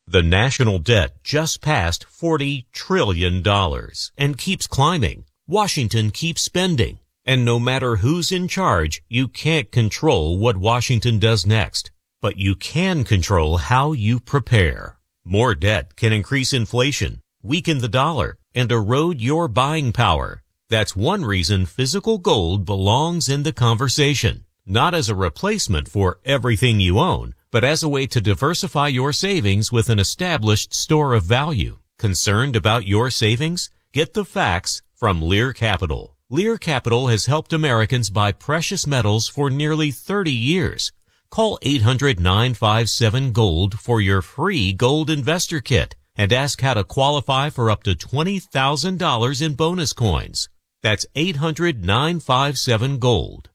The national debt just passed $40 trillion and keeps climbing. Washington keeps spending. And no matter who's in charge, you can't control what Washington does next. But you can control how you prepare. More debt can increase inflation, weaken the dollar, and erode your buying power. That's one reason physical gold belongs in the conversation. Not as a replacement for everything you own, but as a way to diversify your savings with an established store of value. Concerned about your savings? Get the facts from Lear Capital. Lear Capital has helped Americans buy precious metals for nearly 30 years. Call 800-957-GOLD for your free gold investor kit and ask how to qualify for up to $20,000 in bonus coins. That's 800-957-GOLD.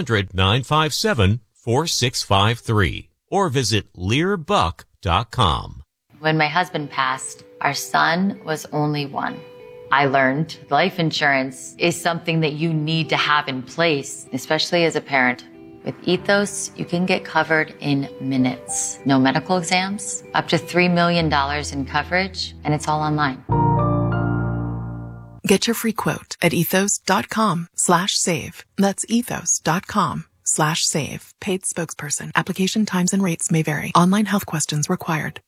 800-957-4653. Or visit LearBuck.com. When my husband passed, our son was only one. I learned life insurance is something that you need to have in place, especially as a parent. With Ethos, you can get covered in minutes. No medical exams, up to $3 million in coverage, and it's all online. Get your free quote at ethos.com/save. That's ethos.com/save. Paid spokesperson. Application times and rates may vary. Online health questions required.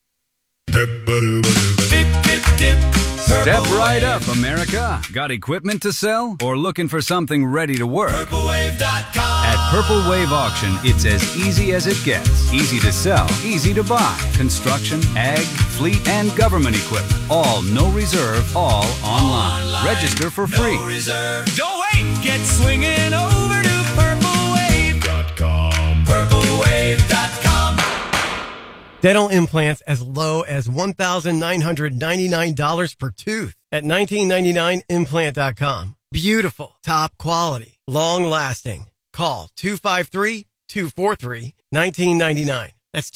Step right up, America. Got equipment to sell or looking for something ready to work? PurpleWave.com. At Purple Wave Auction, it's as easy as it gets. Easy to sell, easy to buy. Construction, ag, fleet, and government equipment. All no reserve, all online. Register for free. No reserve. Don't wait. Get swinging over to PurpleWave.com. PurpleWave.com. Dental implants as low as $1,999 per tooth at $19.99implant.com. Beautiful, top quality, long lasting. Call 253-243-1999. That's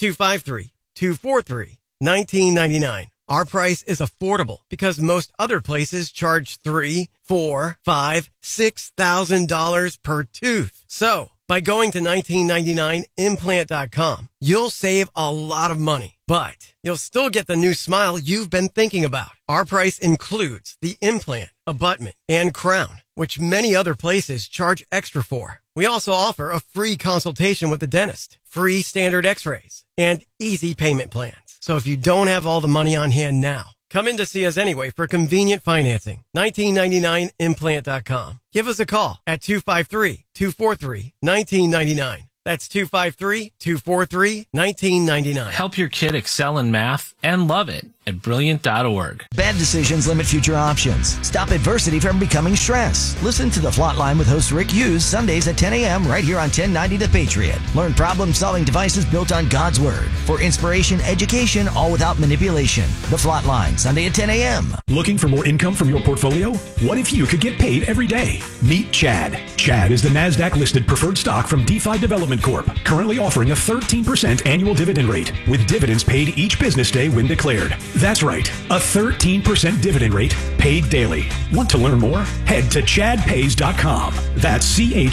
253-243-1999. Our price is affordable because most other places charge $3,000, $4,000, $5,000, $6,000 per tooth. So, by going to 1999implant.com, you'll save a lot of money, but you'll still get the new smile you've been thinking about. Our price includes the implant, abutment, and crown, which many other places charge extra for. We also offer a free consultation with the dentist, free standard x-rays, and easy payment plans. So if you don't have all the money on hand now, come in to see us anyway for convenient financing. 1999implant.com. Give us a call at 253-243-1999. That's 253-243-1999. Help your kid excel in math and love it at Brilliant.org. Bad decisions limit future options. Stop adversity from becoming stress. Listen to The Flatline with host Rick Hughes Sundays at 10 a.m. right here on 1090 The Patriot. Learn problem-solving devices built on God's Word. For inspiration, education, all without manipulation. The Flatline, Sunday at 10 a.m. Looking for more income from your portfolio? What if you could get paid every day? Meet Chad. Chad is the NASDAQ-listed preferred stock from DeFi Development Corp., currently offering a 13% annual dividend rate, with dividends paid each business day when declared. That's right, a 13% dividend rate paid daily. Want to learn more? Head to chadpays.com. That's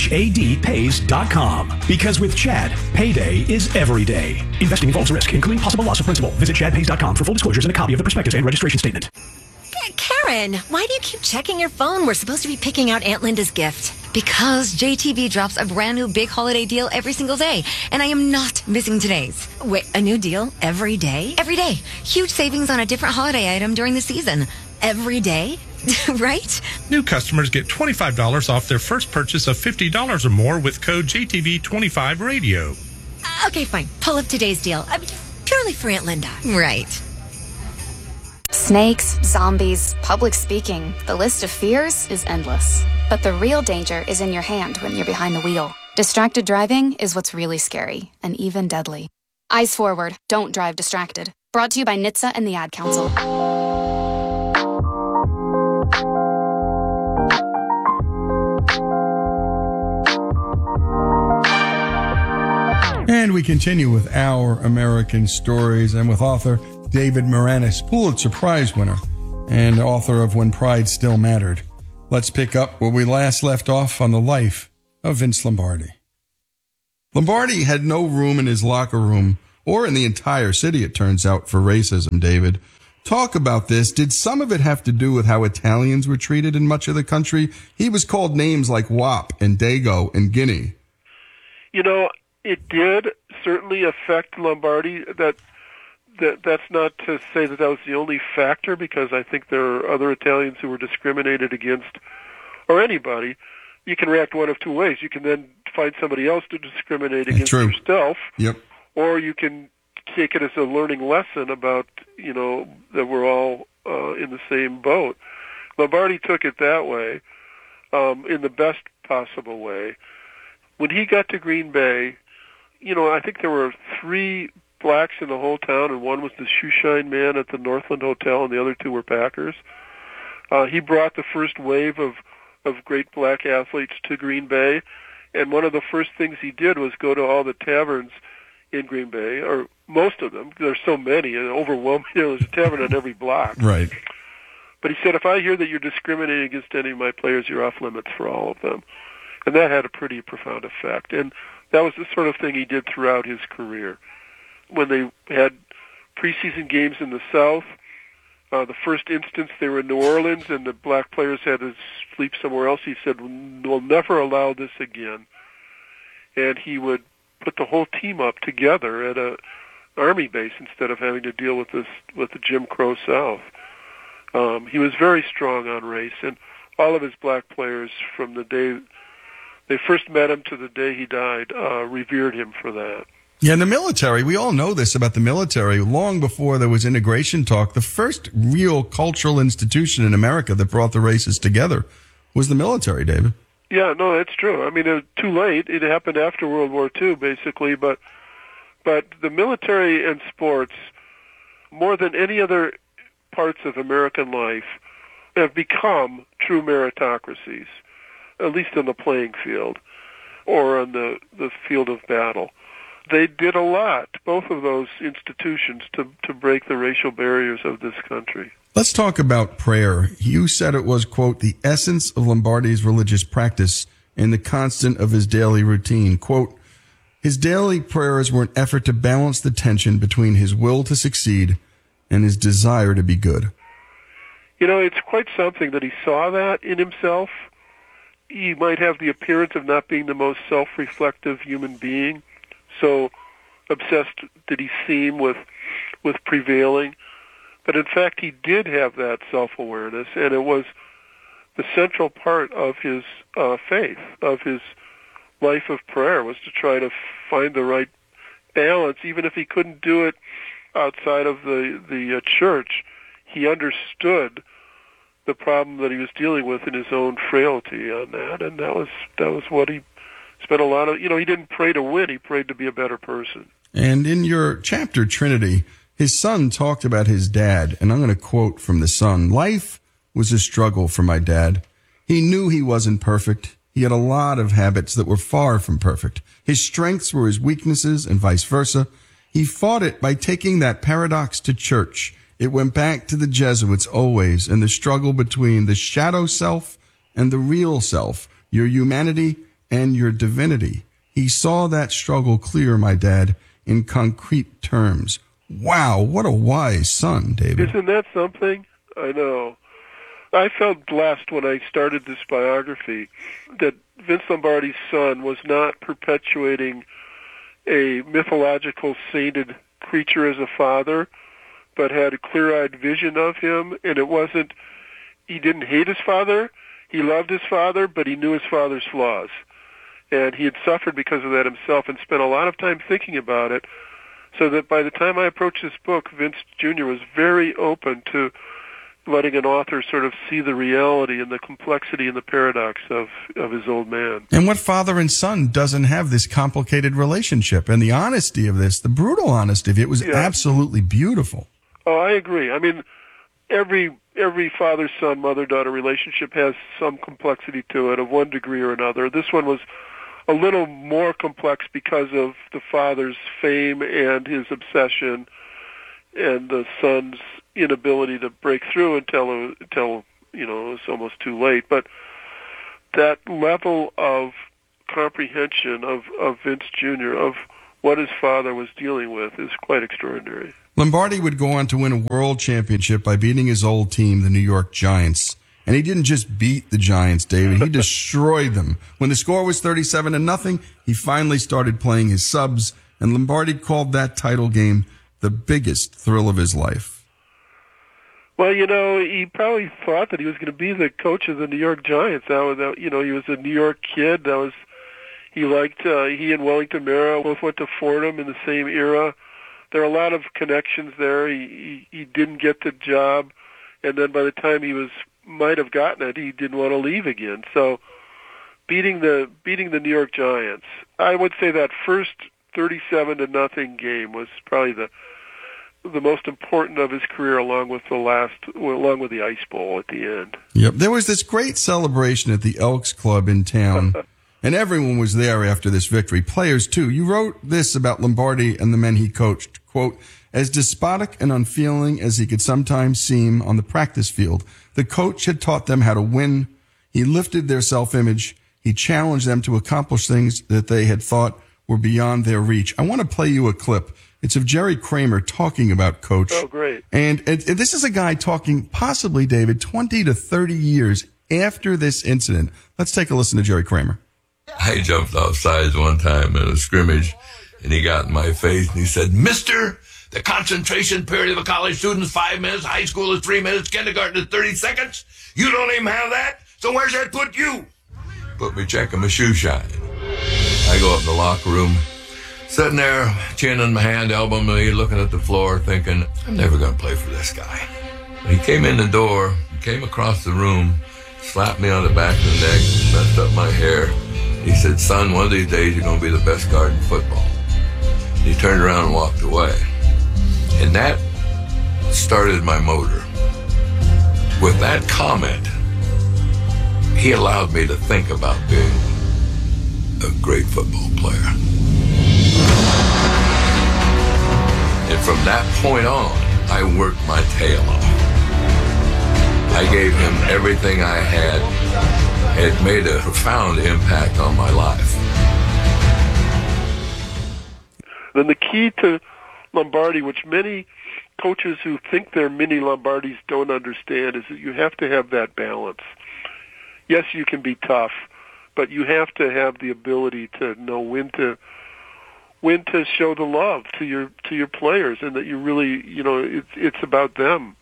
CHAD Because with Chad, payday is every day. Investing involves risk, including possible loss of principal. Visit chadpays.com for full disclosures and a copy of the prospectus and registration statement. Karen, why do you keep checking your phone? We're supposed to be picking out Aunt Linda's gift. Because JTV drops a brand new big holiday deal every single day, and I am not missing today's. Wait, a new deal every day? Every day. Huge savings on a different holiday item during the season. Every day? Right? New customers get $25 off their first purchase of $50 or more with code JTV25Radio. Okay, fine. Pull up today's deal. Purely for Aunt Linda. Right. Snakes, zombies, public speaking. The list of fears is endless. But the real danger is in your hand when you're behind the wheel. Distracted driving is what's really scary and even deadly. Eyes forward. Don't drive distracted. Brought to you by NHTSA and the Ad Council. And we continue with Our American Stories and with author David Maraniss, Pulitzer Prize winner and author of When Pride Still Mattered. Let's pick up where we last left off on the life of Vince Lombardi. Lombardi had no room in his locker room or in the entire city, it turns out, for racism, David. Talk about this. Did some of it have to do with how Italians were treated in much of the country? He was called names like Wop and Dago and Guinea. You know, it did certainly affect Lombardi. That's not to say that was the only factor, because I think there are other Italians who were discriminated against, or anybody. You can react one of two ways. You can then find somebody else to discriminate against yourself, or you can take it as a learning lesson about, that we're all in the same boat. Lombardi took it that way, in the best possible way. When he got to Green Bay, I think there were 3 blacks in the whole town, and one was the shoeshine man at the Northland Hotel, and the other 2 were Packers. He brought the first wave of great black athletes to Green Bay, and one of the first things he did was go to all the taverns in Green Bay, or most of them. There's so many, and overwhelming. There's a tavern on every block. Right. But he said, if I hear that you're discriminating against any of my players, you're off limits for all of them. And that had a pretty profound effect. And that was the sort of thing he did throughout his career. When they had preseason games in the South, the first instance they were in New Orleans and the black players had to sleep somewhere else, he said, we'll never allow this again. And he would put the whole team up together at a Army base instead of having to deal with the Jim Crow South. He was very strong on race, and all of his black players, from the day they first met him to the day he died, revered him for that. Yeah, in the military, we all know this about the military. Long before there was integration talk, the first real cultural institution in America that brought the races together was the military, David. Yeah, no, that's true. I mean, it was too late. It happened after World War II, basically, but the military and sports, more than any other parts of American life, have become true meritocracies, at least on the playing field or on the field of battle. They did a lot, both of those institutions, to break the racial barriers of this country. Let's talk about prayer. You said it was, quote, the essence of Lombardi's religious practice and the constant of his daily routine. Quote, his daily prayers were an effort to balance the tension between his will to succeed and his desire to be good. It's quite something that he saw that in himself. He might have the appearance of not being the most self-reflective human being. So obsessed did he seem with prevailing. But in fact, he did have that self-awareness, and it was the central part of his faith, of his life of prayer, was to try to find the right balance. Even if he couldn't do it outside of the church, he understood the problem that he was dealing with in his own frailty on that, and that was what he spent a lot of. He didn't pray to win; he prayed to be a better person. And in your chapter, Trinity, his son talked about his dad, and I'm going to quote from the son. Life was a struggle for my dad. He knew he wasn't perfect. He had a lot of habits that were far from perfect. His strengths were his weaknesses and vice versa. He fought it by taking that paradox to church. It went back to the Jesuits always, and the struggle between the shadow self and the real self, your humanity and your divinity. He saw that struggle clear, my dad, in concrete terms. Wow, what a wise son, David. Isn't that something? I know. I felt blessed when I started this biography that Vince Lombardi's son was not perpetuating a mythological sainted creature as a father, but had a clear-eyed vision of him, and he didn't hate his father, he loved his father, but he knew his father's flaws. And he had suffered because of that himself and spent a lot of time thinking about it, so that by the time I approached this book, Vince Jr. was very open to letting an author sort of see the reality and the complexity and the paradox of his old man. And what father and son doesn't have this complicated relationship? And the honesty of this, the brutal honesty of it, was absolutely beautiful. Oh, I agree. I mean, every father-son, mother-daughter relationship has some complexity to it of one degree or another. This one was a little more complex because of the father's fame and his obsession, and the son's inability to break through until it was almost too late. But that level of comprehension of Vince Jr., of what his father was dealing with is quite extraordinary. Lombardi would go on to win a world championship by beating his old team, the New York Giants. And he didn't just beat the Giants, David. He destroyed them. When the score was 37-0, he finally started playing his subs, and Lombardi called that title game the biggest thrill of his life. Well, he probably thought that he was going to be the coach of the New York Giants. He was a New York kid. He and Wellington Mara both went to Fordham in the same era. There are a lot of connections there. He didn't get the job, and then by the time he might have gotten it, he didn't want to leave again. So beating the New York Giants, I would say that first 37-0 game was probably the most important of his career, along with the Ice Bowl at the end. Yep, there was this great celebration at the Elks Club in town, and everyone was there after this victory. Players too. You wrote this about Lombardi and the men he coached, quote, "As despotic and unfeeling as he could sometimes seem on the practice field, the coach had taught them how to win. He lifted their self-image. He challenged them to accomplish things that they had thought were beyond their reach." I want to play you a clip. It's of Jerry Kramer talking about Coach. Oh, great. And this is a guy talking possibly, David, 20 to 30 years after this incident. Let's take a listen to Jerry Kramer. I jumped off sides one time in a scrimmage, and he got in my face, and he said, "Mister, the concentration period of a college student is 5 minutes, high school is 3 minutes, kindergarten is 30 seconds. You don't even have that? So where's that put you?" Put me checking my shoe shine. I go up in the locker room, sitting there, chin in my hand, elbow in my knee, looking at the floor, thinking, I'm never going to play for this guy. He came in the door, came across the room, slapped me on the back of the neck, messed up my hair. He said, "Son, one of these days you're going to be the best guard in football." And he turned around and walked away. And that started my motor. With that comment, he allowed me to think about being a great football player. And from that point on, I worked my tail off. I gave him everything I had. It made a profound impact on my life. Then the key to Lombardi, which many coaches who think they're mini Lombardis don't understand, is that you have to have that balance. Yes, you can be tough, but you have to have the ability to know when to show the love to your players, and that you really, it's about them.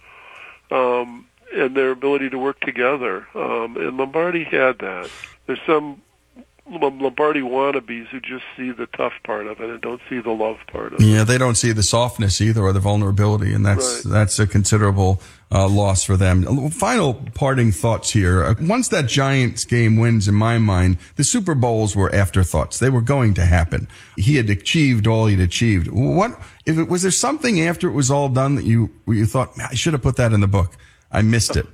And their ability to work together. And Lombardi had that. There's some Lombardi wannabes who just see the tough part of it and don't see the love part of it. Yeah, they don't see the softness either or the vulnerability, and that's a considerable loss for them. Final parting thoughts here. Once that Giants game wins, in my mind, the Super Bowls were afterthoughts. They were going to happen. He had achieved all he'd achieved. Was there something after it was all done that you thought, I should have put that in the book? I missed it.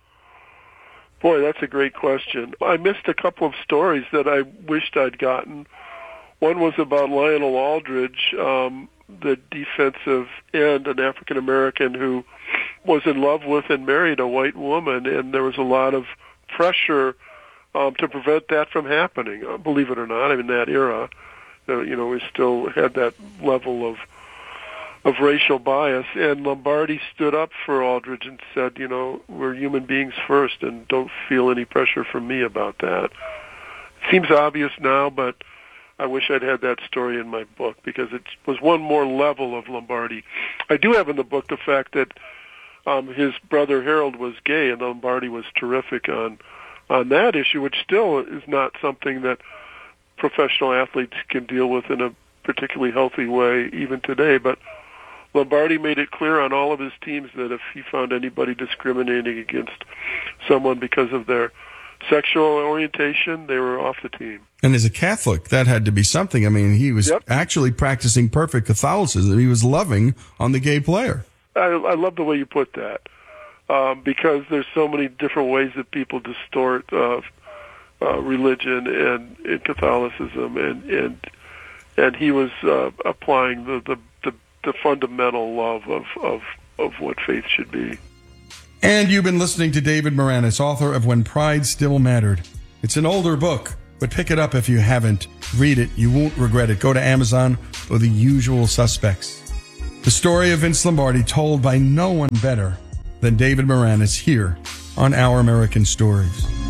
Boy, that's a great question. I missed a couple of stories that I wished I'd gotten. One was about Lionel Aldridge, the defensive end, an African-American who was in love with and married a white woman, and there was a lot of pressure to prevent that from happening. Believe it or not, in that era, we still had that level of racial bias, and Lombardi stood up for Aldridge and said, we're human beings first, and don't feel any pressure from me about that. It seems obvious now, but I wish I'd had that story in my book, because it was one more level of Lombardi. I do have in the book the fact that his brother Harold was gay, and Lombardi was terrific on that issue, which still is not something that professional athletes can deal with in a particularly healthy way even today, but Lombardi made it clear on all of his teams that if he found anybody discriminating against someone because of their sexual orientation, they were off the team. And as a Catholic, that had to be something. I mean, he was actually practicing perfect Catholicism. He was loving on the gay player. I love the way you put that, because there's so many different ways that people distort religion and Catholicism, and he was applying the fundamental love of what faith should be. And you've been listening to David Maraniss, author of When Pride Still Mattered. It's an older book, but pick it up if you haven't. Read it. You won't regret it. Go to Amazon or The Usual Suspects. The story of Vince Lombardi told by no one better than David Moranis here on Our American Stories.